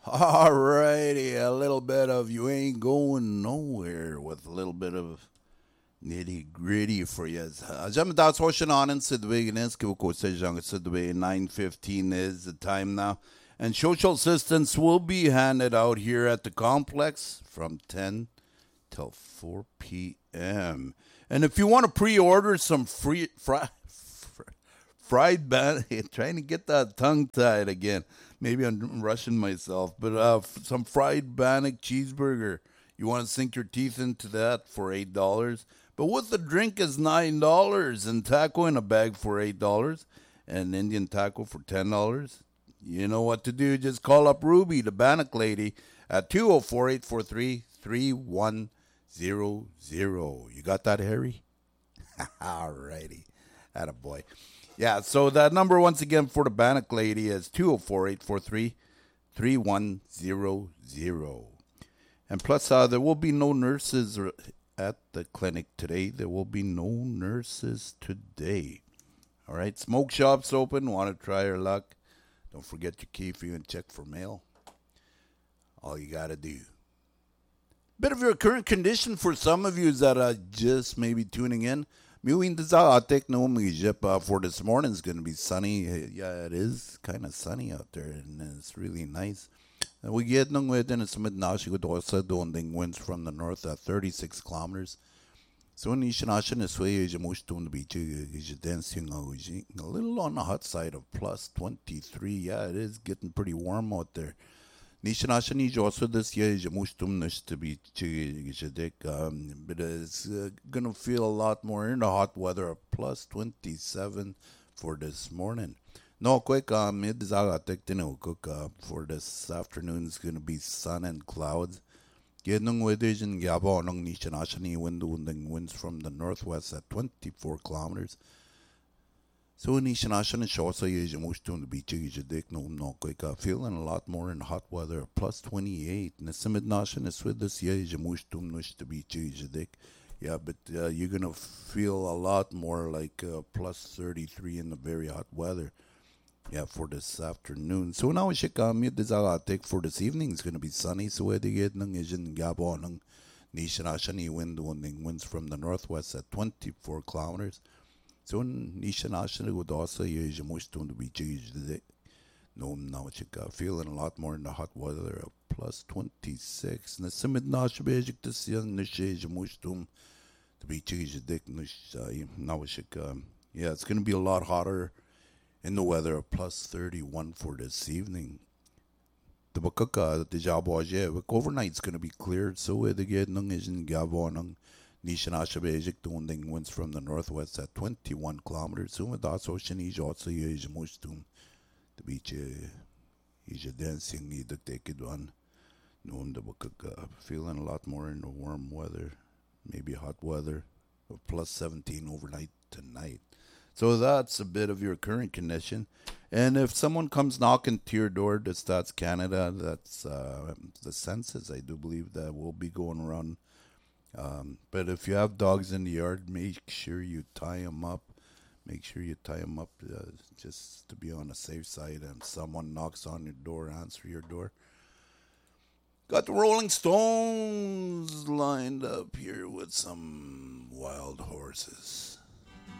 Alrighty, a little bit of you ain't going nowhere with a little bit of nitty gritty for you. Jam that's washing on in Sidway and Eskimo Sejang Sidway 9:15 is the time now. And social assistance will be handed out here at the complex from 10 till 4 p.m. And if you want to pre-order some fried bannock, trying to get that tongue tied again. Maybe I'm rushing myself, but some fried bannock cheeseburger. You want to sink your teeth into that for $8, but with the drink is $9, and taco in a bag for $8, and Indian taco for $10. You know what to do. Just call up Ruby, the bannock lady, at 204-843-3100. You got that, Harry? Alrighty. Attaboy. Yeah, so that number once again for the bannock lady is 204-843-3100. And plus, there will be no nurses at the clinic today. There will be no nurses today. All right, smoke shops open. Want to try your luck? Don't forget your key for you and check for mail. All you got to do. Bit of your current condition for some of you that are just maybe tuning in. Atik no for this morning is going to be sunny. Yeah, it is kind of sunny out there, and it's really nice. We get nung within a summit nashi with also doing winds from the north at 36 kilometers. So in Ishanashan is way is most on the beach is dancing a little on the hot side of plus 23. Yeah, it is getting pretty warm out there. Nishanashan is also this year is most to be but it's gonna feel a lot more in the hot weather of plus 27 for this morning. No, quick, mid cook for this afternoon is gonna be sun and clouds. Yenung wedis in Gabo nung Nishanashani winds from the northwest at 24 kilometers. So Nishanashan and Shosa is most to the beach is dick no quick feeling a lot more in hot weather plus 28. And the Simid Nashan is with this year is most to the beach is dick. Yeah, but you're gonna feel a lot more like plus 33 in the very hot weather. Yeah, for this afternoon. So now we should come take for this evening. It's gonna be sunny. So where they get nung is in Gabo nung Nishanashani winds from the northwest at 24 kilometers. So Nishanashani would also use most to be today. No, now it's feeling a lot more in the hot weather of plus 26. And the Simid Nashabajik to see on the shade most to be cheese dick. Now it's yeah, it's gonna be a lot hotter in the weather of plus 31 for this evening. The Bakaka, the Jaboje, overnight's going to be cleared, so where the get nung is in Gabonang, Nishanashabejik, doing winds from the northwest at 21 kilometers. So with that ocean, is also is most to the beach, is dancing, either take it one. No, the Bakaka, feeling a lot more in the warm weather, maybe hot weather, of plus 17 overnight tonight. So that's a bit of your current condition. And if someone comes knocking to your door, that's Canada, that's the census, I do believe that will be going around. But if you have dogs in the yard, make sure you tie them up. Make sure you tie them up just to be on the safe side. And someone knocks on your door, answer your door. Got the Rolling Stones lined up here with some wild horses.